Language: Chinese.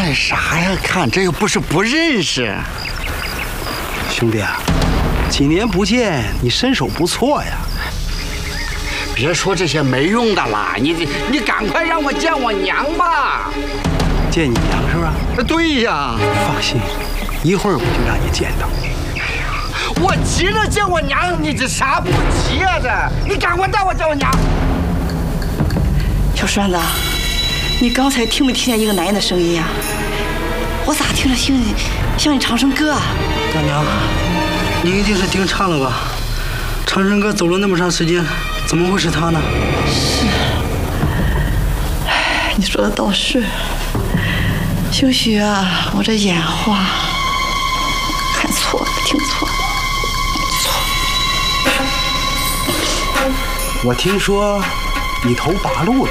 干啥呀？看这又不是不认识。 兄弟啊，几年不见，你身手不错呀。 别说这些没用的了，你赶快让我见我娘吧。 见你娘是吧？ 对呀。 放心，一会儿我就让你见到。 我急着见我娘，你这啥不急啊？这你赶快带我见我娘。 小栓子，你刚才听没听见一个男人的声音呀？我咋听着像你长生哥啊？ 大娘，你一定是听岔了吧？长生哥走了那么长时间，怎么会是他呢？ 是，你说的倒是。兴许啊，我这眼花，看错了，听错了。 我听说你投8路了。